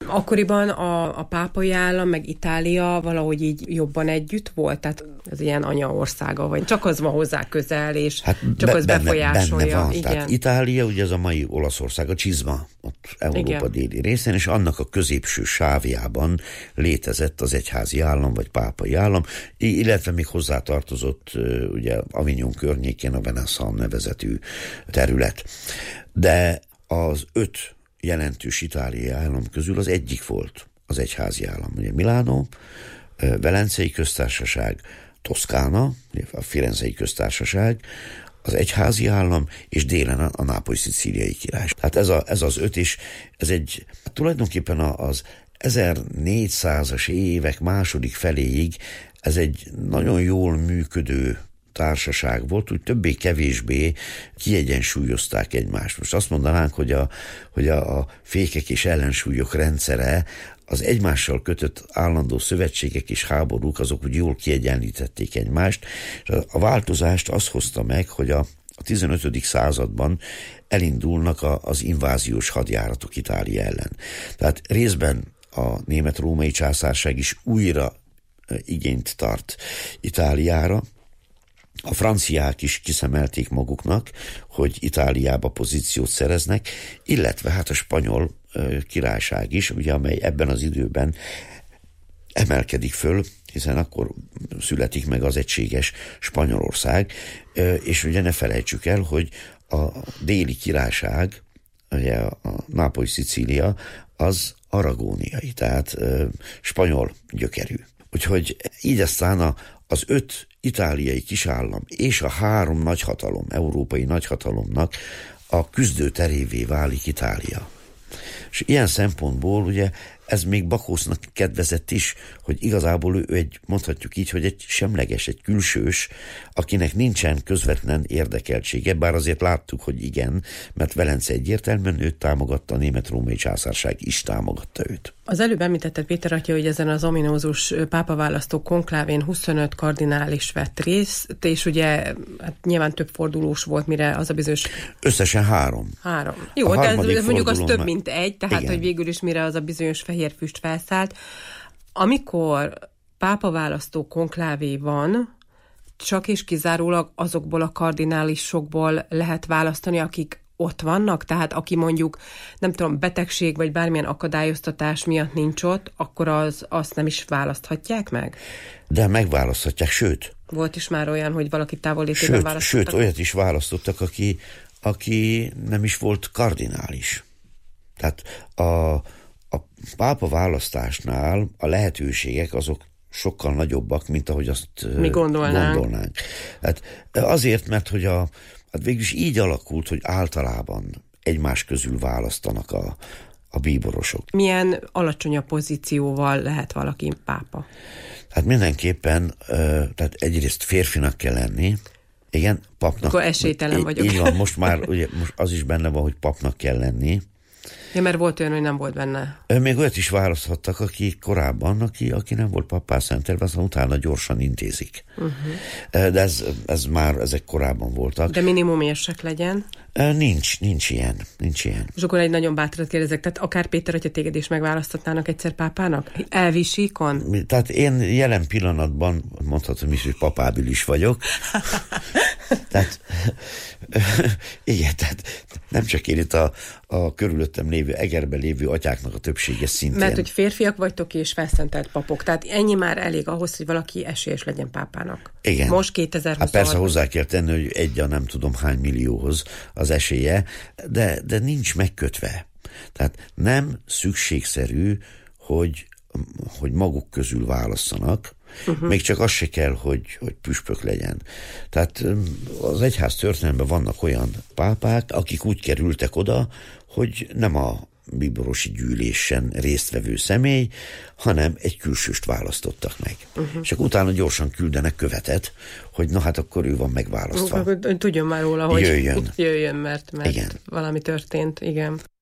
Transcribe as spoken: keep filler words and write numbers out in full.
Akkoriban a, a pápai állam, meg Itália valahogy így jobban együtt volt? Tehát az ilyen anyaországa, vagy csak az van hozzá közel, és hát csak be, az benne, befolyásolja. Benne van. Igen. Tehát Itália, ugye ez a mai Olaszország, a csizma, ott Európa Igen. déli részén, és annak a középső sávjában létezett az egyházi állam, vagy pápai állam, illetve még hozzátartozott ugye Avignon környékén a Venaisson nevezetű terület. De az öt jelentős itáliai állam közül az egyik volt az egyházi állam. Ugye Milánó, Velencei köztársaság, Toszkána, a Firenzei köztársaság, az egyházi állam, és délen a nápoly-szicíliai király. Tehát ez, a, ez az öt is, ez egy, tulajdonképpen az ezernégyszázas évek második feléig ez egy nagyon jól működő társaság volt, úgy többé-kevésbé kiegyensúlyozták egymást. Most azt mondanánk, hogy a, hogy a, a fékek és ellensúlyok rendszere, az egymással kötött állandó szövetségek és háborúk, azok úgy jól kiegyenlítették egymást. A változást az hozta meg, hogy a, a tizenötödik században elindulnak a, az inváziós hadjáratok Itália ellen. Tehát részben a német-római császárság is újra igényt tart Itáliára. A franciák is kiszemelték maguknak, hogy Itáliába pozíciót szereznek, illetve hát a spanyol királyság is, ugye, amely ebben az időben emelkedik föl, hiszen akkor születik meg az egységes Spanyolország, és ugye ne felejtsük el, hogy a déli királyság, ugye a Nápoly-Szicília, az aragóniai, tehát spanyol gyökerű. Úgyhogy így aztán a, az öt itáliai kisállam és a három nagyhatalom, európai nagyhatalomnak a küzdőterévé válik Itália. És ilyen szempontból ugye ez még Bakósznak kedvezett is, hogy igazából ő egy, mondhatjuk így, hogy egy semleges, egy külsős, akinek nincsen közvetlen érdekeltsége, bár azért láttuk, hogy igen, mert Velence egyértelműen őt támogatta, a német-római császárság is támogatta őt. Az előbb említetted, Péter atya, hogy ezen az ominózus pápaválasztó konklávén huszonöt kardinális vett részt, és ugye hát nyilván több fordulós volt, mire az a bizonyos... Összesen három. Három. Jó, de ez mondjuk az több, már... mint egy, tehát igen. Hogy végül is mire az a bizonyos fehér füst felszállt. Amikor pápaválasztó konklávé van, csak és kizárólag azokból a kardinálisokból lehet választani, akik ott vannak, tehát aki mondjuk, nem tudom, betegség vagy bármilyen akadályoztatás miatt nincs ott, akkor az, azt nem is választhatják meg? De megválaszthatják, sőt. Volt is már olyan, hogy valaki távollétében választottak? Sőt, olyat is választottak, aki, aki nem is volt kardinális. Tehát a, a pápa választásnál a lehetőségek azok sokkal nagyobbak, mint ahogy azt mi gondolnánk. gondolnánk. Hát azért, mert hogy a Hát végülis így alakult, hogy általában egymás közül választanak a, a bíborosok. Milyen alacsonyabb pozícióval lehet valaki pápa? Hát mindenképpen, tehát egyrészt férfinak kell lenni, igen, papnak. Akkor esélytelen vagyok. Így van, most már ugye, most az is benne van, hogy papnak kell lenni. Ja, mert volt olyan, hogy nem volt benne. Még olyat is választhattak, aki korábban, aki, aki nem volt pappá szentelve, aztán utána gyorsan intézik. Uh-huh. De ez, ez már, ezek korábban voltak. De minimum érsek legyen? Nincs, nincs ilyen, nincs ilyen. És akkor egy nagyon bátrat kérdezek, tehát akár Péter, hogyha téged is megválasztatnának egyszer pápának? Elvi síkon? Tehát én jelen pillanatban mondhatom is, hogy papábil is vagyok. Tehát igen, tehát nem csak én itt a, a körülöttem lévő, Egerben lévő atyáknak a többsége szintén. Mert hogy férfiak vagytok és felszentelt papok, tehát ennyi már elég ahhoz, hogy valaki esélyes legyen pápának. Igen. Most kétezer-huszonhat. Hát persze hozzá kell tenni, hogy egy a nem tudom hány millióhoz az esélye, de, de nincs megkötve. Tehát nem szükségszerű, hogy, hogy maguk közül válasszanak, Uh-huh. még csak az se kell, hogy, hogy püspök legyen. Tehát az egyház történelemben vannak olyan pápák, akik úgy kerültek oda, hogy nem a bíborosi gyűlésen résztvevő személy, hanem egy külsőst választottak meg. Uh-huh. És akkor utána gyorsan küldenek követet, hogy na hát akkor ő van megválasztva. Tudjon már róla, hogy jöjjön, jöjjön mert, mert igen. valami történt, igen.